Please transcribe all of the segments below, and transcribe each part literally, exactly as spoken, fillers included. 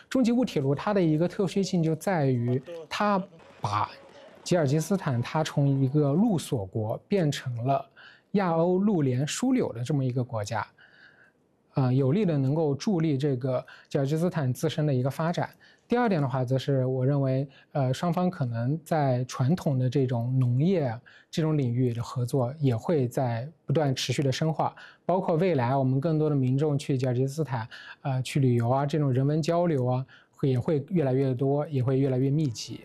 中吉乌铁路它的一个特殊性就在于，它把吉尔吉斯斯坦它从一个陆锁国变成了亚欧陆联枢纽的这么一个国家，呃，有力的能够助力这个吉尔吉斯斯坦自身的一个发展。第二点的话，则是我认为，呃，双方可能在传统的这种农业这种领域的合作也会在不断持续的深化，包括未来我们更多的民众去吉尔吉斯斯坦，呃，去旅游啊，这种人文交流啊，也会越来越多，也会越来越密集。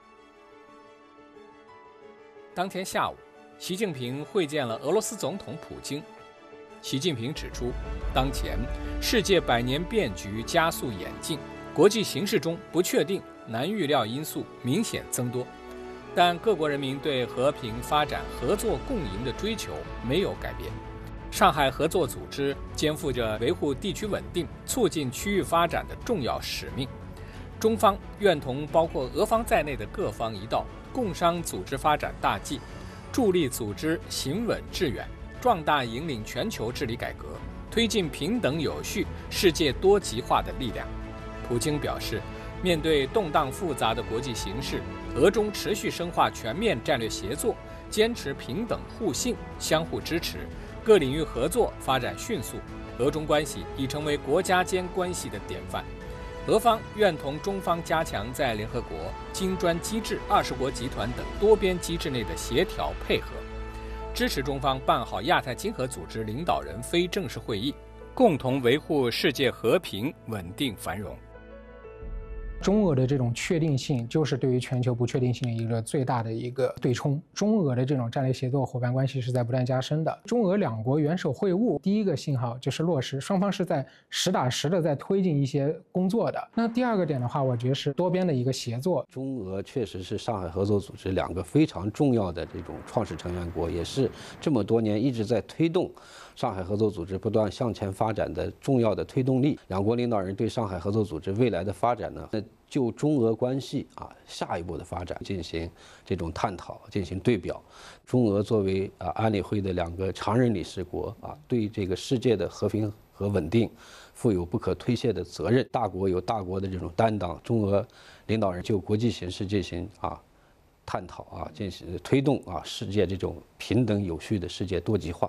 当天下午，习近平会见了俄罗斯总统普京。习近平指出，当前世界百年变局加速演进，国际形势中不确定、难预料因素明显增多，但各国人民对和平发展、合作共赢的追求没有改变。上海合作组织肩负着维护地区稳定、促进区域发展的重要使命。中方愿同包括俄方在内的各方一道，共商组织发展大计，助力组织行稳致远，壮大引领全球治理改革，推进平等有序、世界多极化的力量。普京表示，面对动荡复杂的国际形势，俄中持续深化全面战略协作，坚持平等互信、相互支持，各领域合作发展迅速，俄中关系已成为国家间关系的典范。俄方愿同中方加强在联合国、金砖机制、二十国集团等多边机制内的协调配合，支持中方办好亚太经合组织领导人非正式会议，共同维护世界和平、稳定、繁荣。 中俄的这种确定性，就是对于全球不确定性的一个最大的一个对冲。中俄的这种战略协作伙伴关系是在不断加深的。中俄两国元首会晤，第一个信号就是落实，双方是在实打实的在推进一些工作的。那第二个点的话，我觉得是多边的一个协作。 中俄确实是上海合作组织两个非常重要的这种创始成员国，也是这么多年一直在推动上海合作组织不断向前发展的重要的推动力。两国领导人对上海合作组织未来的发展呢，就中俄关系啊下一步的发展进行这种探讨，进行对表。中俄作为啊安理会的两个常任理事国啊，对这个世界的和平和稳定负有不可推卸的责任。大国有大国的这种担当，中俄领导人就国际形势进行啊探讨啊，进行推动啊世界这种平等有序的世界多极化。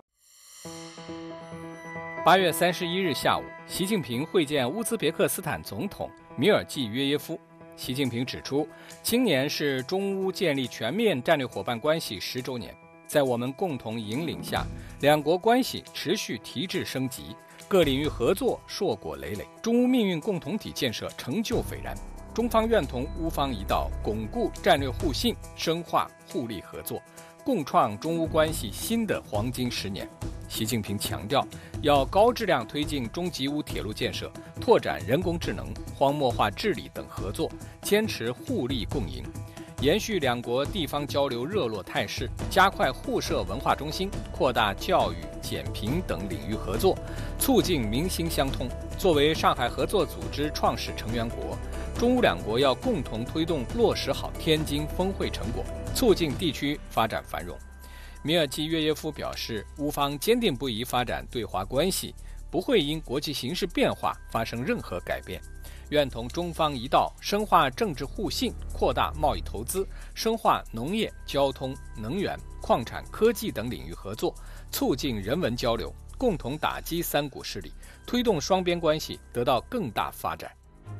八月三十一日下午，习近平会见乌兹别克斯坦总统米尔济约耶夫。习近平指出，今年是中乌建立全面战略伙伴关系十周年，在我们共同引领下，两国关系持续提质升级，各领域合作硕果累累，中乌命运共同体建设成就斐然。中方愿同乌方一道，巩固战略互信，深化互利合作，共创中乌关系新的黄金十年。习近平强调，要高质量推进中吉乌铁路建设，拓展人工智能、荒漠化治理等合作，坚持互利共赢，延续两国地方交流热络态势，加快互设文化中心，扩大教育、减贫等领域合作，促进民心相通。作为上海合作组织创始成员国，中乌两国要共同推动落实好天津峰会成果，促进地区发展繁荣。米尔济约耶夫表示，乌方坚定不移发展对华关系，不会因国际形势变化发生任何改变，愿同中方一道深化政治互信，扩大贸易投资，深化农业、交通、能源、矿产、科技等领域合作，促进人文交流，共同打击三股势力，推动双边关系得到更大发展。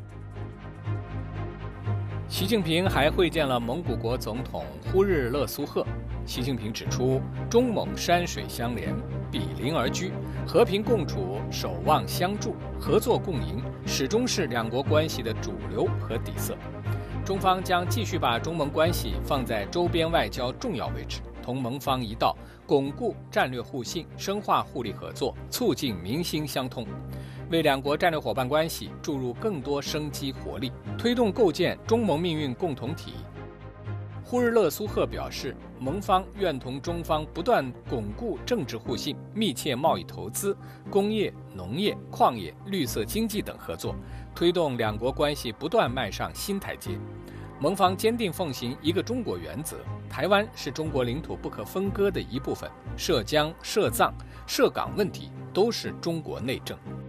习近平还会见了蒙古国总统呼日勒苏赫。习近平指出，中蒙山水相连，比邻而居，和平共处，守望相助，合作共赢，始终是两国关系的主流和底色。中方将继续把中蒙关系放在周边外交重要位置，同蒙方一道，巩固战略互信，深化互利合作，促进民心相通，为两国战略伙伴关系注入更多生机活力，推动构建中蒙命运共同体。呼日勒苏赫表示，蒙方愿同中方不断巩固政治互信，密切贸易投资、工业、农业、矿业、绿色经济等合作，推动两国关系不断迈上新台阶。蒙方坚定奉行一个中国原则，台湾是中国领土不可分割的一部分，涉疆、涉藏、涉港问题都是中国内政。